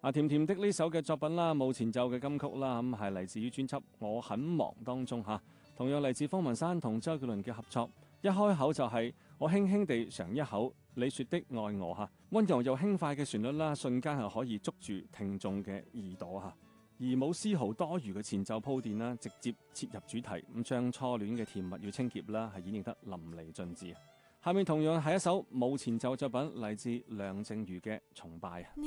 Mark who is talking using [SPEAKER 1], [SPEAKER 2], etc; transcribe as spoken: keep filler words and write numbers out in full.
[SPEAKER 1] 啊，甜甜的呢首嘅作品啦，冇前奏嘅金曲啦，咁係嚟自於專輯《我很忙》當中嚇，同樣嚟自方文山同周杰倫嘅合作。一開口就係我輕輕地嚐一口你說的愛我嚇，溫柔又輕快嘅旋律啦，瞬間係可以捉住聽眾嘅耳朵嚇，而冇絲毫多餘嘅前奏鋪墊啦，直接切入主題，咁將初戀嘅甜蜜與清潔啦係演繹得淋漓盡致。下面同樣係一首冇前奏作品，嚟自梁靜茹嘅《崇拜》。